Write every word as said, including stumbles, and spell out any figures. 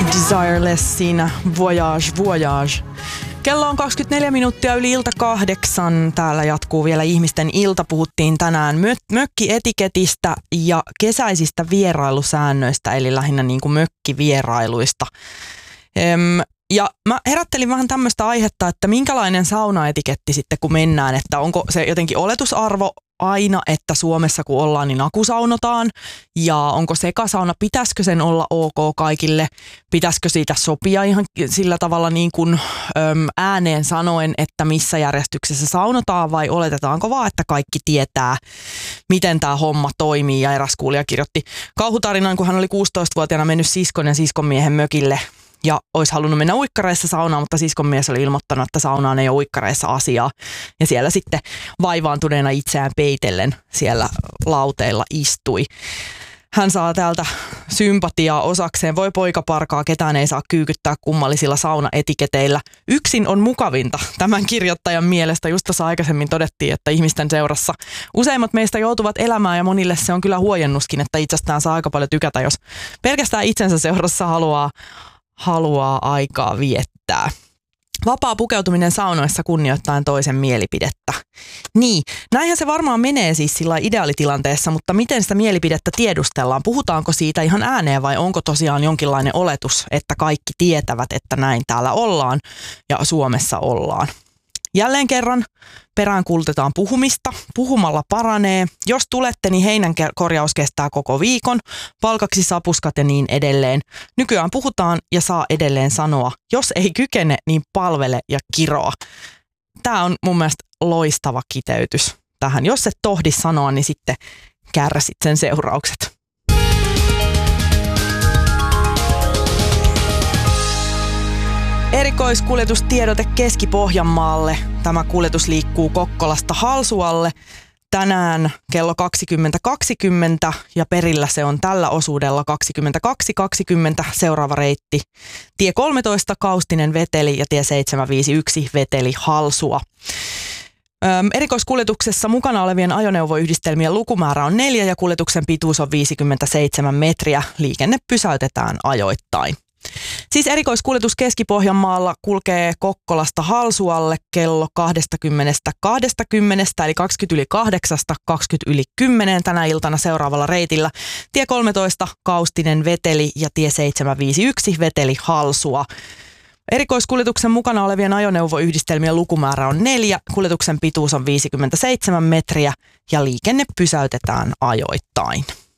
Desirelessin Voyage Voyage. Kello on kaksikymmentäneljä minuuttia yli ilta kahdeksan. Täällä jatkuu vielä ihmisten ilta. Puhuttiin tänään mö- mökkietiketistä ja kesäisistä vierailusäännöistä, eli lähinnä niin kuin mökkivierailuista. Öm, ja mä herättelin vähän tämmöistä aihetta, että minkälainen saunaetiketti sitten kun mennään, että onko se jotenkin oletusarvo aina, että Suomessa kun ollaan, niin akusaunotaan, ja onko sekasauna, pitäisikö sen olla ok kaikille, pitäisikö siitä sopia ihan sillä tavalla niin kuin äm, ääneen sanoen, että missä järjestyksessä saunotaan, vai oletetaanko vaan, että kaikki tietää, miten tämä homma toimii. Ja eräs kuulija kirjoitti kauhutarinan, kun hän oli kuusitoistavuotiaana mennyt siskon ja siskonmiehen mökille ja olisi halunnut mennä uikkareissa saunaan, mutta siskonmies oli ilmoittanut, että saunaan ei ole uikkareissa asiaa. Ja siellä sitten vaivaantuneena itseään peitellen siellä lauteilla istui. Hän saa täältä sympatiaa osakseen. Voi poikaparkaa, ketään ei saa kyykyttää kummallisilla saunaetiketeillä. Yksin on mukavinta. Tämän kirjoittajan mielestä just tuossa aikaisemmin todettiin, että ihmisten seurassa useimmat meistä joutuvat elämään, ja monille se on kyllä huojennuskin, että itsestään saa aika paljon tykätä, jos pelkästään itsensä seurassa haluaa haluaa aikaa viettää. Vapaa pukeutuminen saunoissa kunnioittaen toisen mielipidettä. Niin, näinhän se varmaan menee siis sillä ideaalitilanteessa, mutta miten sitä mielipidettä tiedustellaan? Puhutaanko siitä ihan ääneen vai onko tosiaan jonkinlainen oletus, että kaikki tietävät, että näin täällä ollaan ja Suomessa ollaan? Jälleen kerran peräänkuulutetaan puhumista. Puhumalla paranee. Jos tulette, niin heinän korjaus kestää koko viikon. Palkaksi sapuskat ja niin edelleen. Nykyään puhutaan ja saa edelleen sanoa. Jos ei kykene, niin palvele ja kiroa. Tämä on mun mielestä loistava kiteytys tähän. Jos et tohdi sanoa, niin sitten kärsit sen seuraukset. Erikoiskuljetustiedote Keski-Pohjanmaalle. Tämä kuljetus liikkuu Kokkolasta Halsualle tänään kello kaksikymmentä kaksikymmentä ja perillä se on tällä osuudella kaksikymmentäkaksi kaksikymmentä seuraava reitti. Tie kolmetoista Kaustinen Veteli ja tie seitsemänsataaviisikymmentäyksi Veteli Halsua. Öm, erikoiskuljetuksessa mukana olevien ajoneuvoyhdistelmien lukumäärä on neljä ja kuljetuksen pituus on viisikymmentäseitsemän metriä. Liikenne pysäytetään ajoittain. Siis erikoiskuljetus Keski-Pohjanmaalla kulkee Kokkolasta Halsualle kello kaksikymmentä kaksikymmentä eli kaksikymmentä yli kahdeksasta kaksikymmentä yli kymmenen tänä iltana seuraavalla reitillä. Tie kolmetoista Kaustinen Veteli ja tie seitsemänsataaviisikymmentäyksi Veteli Halsua. Erikoiskuljetuksen mukana olevien ajoneuvoyhdistelmien lukumäärä on neljä, kuljetuksen pituus on viisikymmentäseitsemän metriä ja liikenne pysäytetään ajoittain.